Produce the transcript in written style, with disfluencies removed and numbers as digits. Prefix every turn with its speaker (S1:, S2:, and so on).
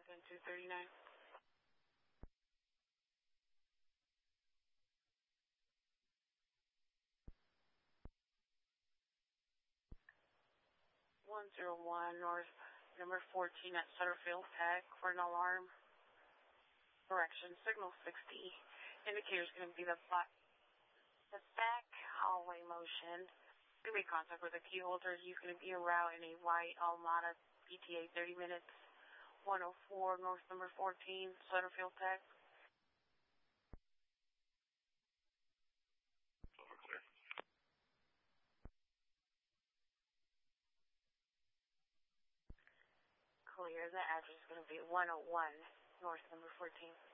S1: Falcon 239. 101 North, number 14 at Sutterfield Tech for an alarm. Correction, signal 60. Indicator's going to be the back hallway motion. Going to be contact with a key holder. He's going to be en route in a white Almada PTA 30 minutes. 104 North, number 14, Sutterfield Tech. Clear. The address is going to be 101 North, number 14.